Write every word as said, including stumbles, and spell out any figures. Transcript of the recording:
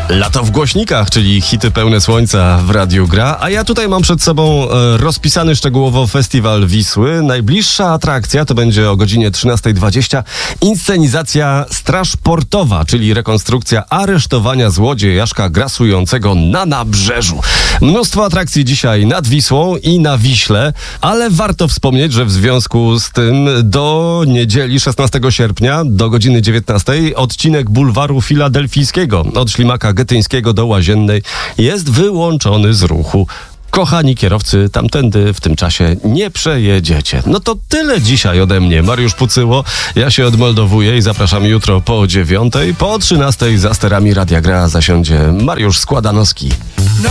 Lato w głośnikach, czyli hity pełne słońca w Radiu Gra, a ja tutaj mam przed sobą e, rozpisany szczegółowo Festiwal Wisły. Najbliższa atrakcja to będzie o godzinie trzynasta dwadzieścia inscenizacja Straż Portowa, czyli rekonstrukcja aresztowania złodziejaszka grasującego na nabrzeżu. Mnóstwo atrakcji dzisiaj nad Wisłą i na Wiśle, ale warto wspomnieć, że w związku z tym do niedzieli szesnastego sierpnia do godziny dziewiętnastej odcinek bulwaru filadelfijskiego od Ślimaka Getyńskiego do Łaziennej jest wyłączony z ruchu. Kochani kierowcy, tamtędy w tym czasie nie przejedziecie. No to tyle dzisiaj ode mnie. Mariusz Pucyło, ja się odmeldowuję i zapraszam jutro po dziewiątej, po trzynastej za sterami Radia Gra zasiądzie Mariusz Składanowski.